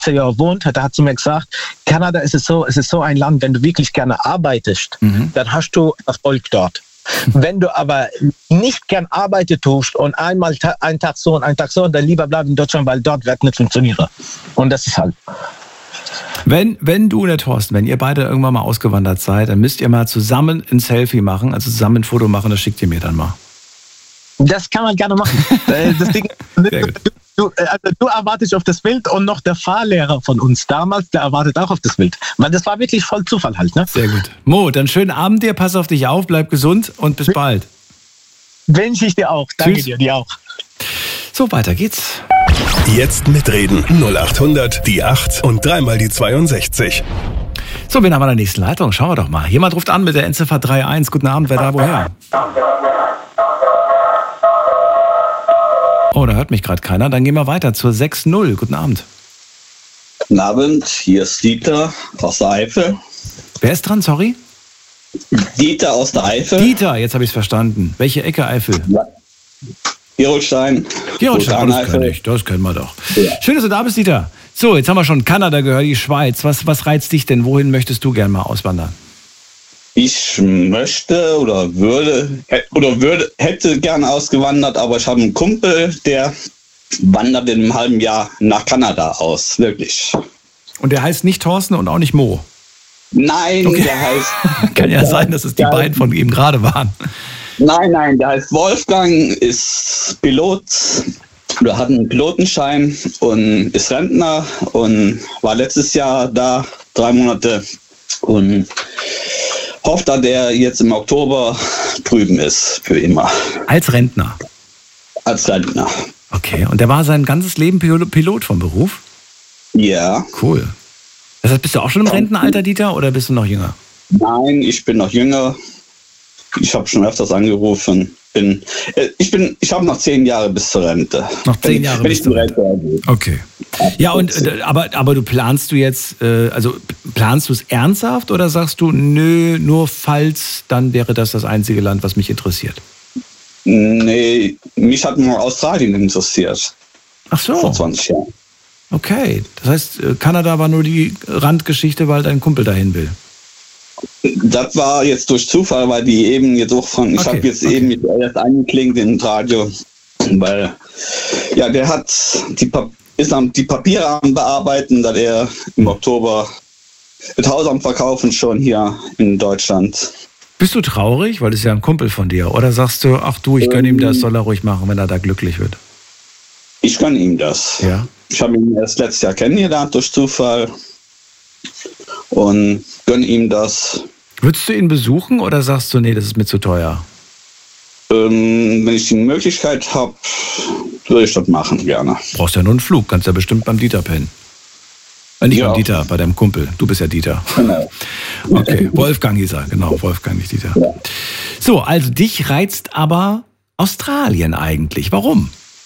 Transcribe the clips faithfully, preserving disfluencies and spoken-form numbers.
siebzehn Jahre gewohnt hat, der hat zu mir gesagt, Kanada ist es so, es ist so ein Land, wenn du wirklich gerne arbeitest, mhm. dann hast du Erfolg dort. Wenn du aber nicht gern arbeiten tust und einmal ta- einen Tag so und einen Tag so, dann lieber bleib in Deutschland, weil dort wird nicht funktionieren. Und das ist halt. Wenn, wenn du und der Thorsten, wenn ihr beide irgendwann mal ausgewandert seid, dann müsst ihr mal zusammen ein Selfie machen, also zusammen ein Foto machen, das schickt ihr mir dann mal. Das kann man gerne machen. Das Ding, du, also du erwartest auf das Bild und noch der Fahrlehrer von uns damals, der erwartet auch auf das Bild. Man, das war wirklich voll Zufall halt. Ne? Sehr gut. Mo, dann schönen Abend dir, pass auf dich auf, bleib gesund und bis bald. Wünsche ich dir auch. Danke Tschüss. dir, dir auch. So, weiter geht's. Jetzt mitreden. null acht hundert, die acht und dreimal die zweiundsechzig. So, wen haben wir in der nächsten Leitung? Schauen wir doch mal. Jemand ruft an mit der Endziffer drei eins. Guten Abend, wer da woher? Oh, da hört mich gerade keiner. Dann gehen wir weiter zur sechs null. Guten Abend. Guten Abend, hier ist Dieter aus der Eifel. Wer ist dran, sorry? Dieter aus der Eifel. Dieter, jetzt habe ich es verstanden. Welche Ecke Eifel? Ja. Gerolstein. Gerolstein, das kenn ich, das kennen wir doch. Ja. Schön, dass du da bist, Dieter. So, jetzt haben wir schon Kanada gehört, die Schweiz. Was, was reizt dich denn? Wohin möchtest du gerne mal auswandern? Ich möchte oder würde oder würde hätte gerne ausgewandert, aber ich habe einen Kumpel, der wandert in einem halben Jahr nach Kanada aus, wirklich. Und der heißt nicht Thorsten und auch nicht Mo? Nein, okay. Der heißt... Kann ja sein, dass es die beiden von ihm gerade waren. Nein, nein, der heißt Wolfgang, ist Pilot oder hat einen Pilotenschein und ist Rentner und war letztes Jahr da, drei Monate und hofft, dass er jetzt im Oktober drüben ist, für immer. Als Rentner? Als Rentner. Okay, und der war sein ganzes Leben Pilot vom Beruf? Ja. Cool. Das heißt, bist du auch schon im Rentenalter, Dieter, oder bist du noch jünger? Nein, ich bin noch jünger. Ich habe schon öfters angerufen. Bin, äh, ich bin, ich habe noch zehn Jahre bis zur Rente. Noch zehn Jahre wenn bis ich zur Rente. Rente. Okay. Ja, und aber, aber du planst du jetzt, äh, also planst du es ernsthaft oder sagst du, nö, nur falls, dann wäre das das einzige Land, was mich interessiert? Nee, mich hat nur Australien interessiert. Ach so. Vor zwanzig Jahren. Okay, das heißt, Kanada war nur die Randgeschichte, weil dein Kumpel dahin will. Das war jetzt durch Zufall, weil die eben jetzt auch von, ich okay, habe jetzt okay. eben erst eingeklinkt in das Radio, weil ja, der hat die, ist am, die Papiere am Bearbeiten, dass er im Oktober das Haus am Verkaufen schon hier in Deutschland. Bist du traurig, weil das ist ja ein Kumpel von dir, oder sagst du, ach du, ich gönne ähm, ihm das, soll er ruhig machen, wenn er da glücklich wird? Ich gönne ihm das. Ja. Ich habe ihn erst letztes Jahr kennengelernt durch Zufall und gönne ihm das. Würdest du ihn besuchen oder sagst du, nee, das ist mir zu teuer? Ähm, wenn ich die Möglichkeit habe, würde ich das machen, gerne. Brauchst ja nur einen Flug, kannst ja bestimmt beim Dieter pennen. Äh, nicht ja. beim Dieter, bei deinem Kumpel. Du bist ja Dieter. Genau. Okay, Wolfgang hieß er, genau, Wolfgang, nicht Dieter. Ja. So, also dich reizt aber Australien eigentlich. Warum?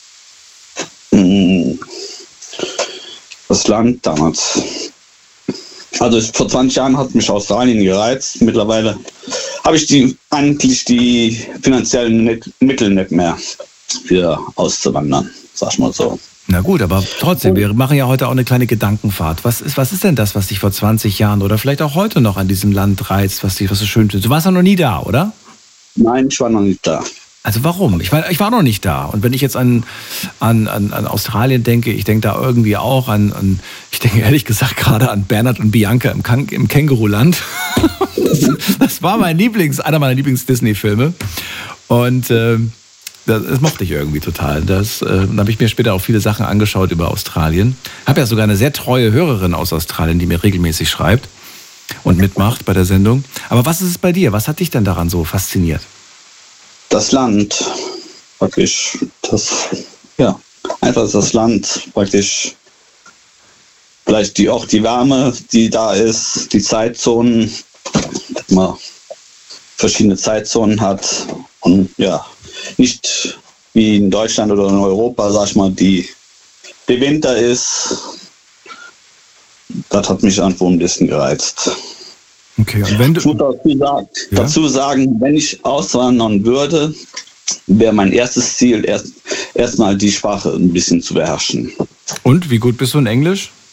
Das Land damals. Also vor zwanzig Jahren hat mich Australien gereizt. Mittlerweile habe ich die, eigentlich die finanziellen nicht, Mittel nicht mehr für auszuwandern, sag ich mal so. Na gut, aber trotzdem, wir machen ja heute auch eine kleine Gedankenfahrt. Was ist, was ist denn das, was dich vor zwanzig Jahren oder vielleicht auch heute noch an diesem Land reizt, was dich, was so schön ist? Du warst ja noch nie da, oder? Nein, ich war noch nicht da. Also warum? Ich war, ich war noch nicht da. Und wenn ich jetzt an, an, an, an Australien denke, ich denke da irgendwie auch an, an, ich denke ehrlich gesagt gerade an Bernhard und Bianca im, Kan- im Känguruland. das, das war mein Lieblings, einer meiner Lieblings-Disney-Filme. Und äh, das, das mochte ich irgendwie total. Das, äh, dann habe ich mir später auch viele Sachen angeschaut über Australien. Habe ja sogar eine sehr treue Hörerin aus Australien, die mir regelmäßig schreibt und mitmacht bei der Sendung. Aber was ist es bei dir? Was hat dich denn daran so fasziniert? Das Land, praktisch, das, ja, einfach das Land, praktisch, vielleicht die, auch die Wärme, die da ist, die Zeitzonen, dass man verschiedene Zeitzonen hat und ja, nicht wie in Deutschland oder in Europa, sag ich mal, die, der Winter ist, das hat mich einfach ein bisschen gereizt. Okay, und wenn du, ich muss dazu sagen, ja? dazu sagen, wenn ich auswandern würde, wäre mein erstes Ziel, erst erstmal die Sprache ein bisschen zu beherrschen. Und wie gut bist du in Englisch?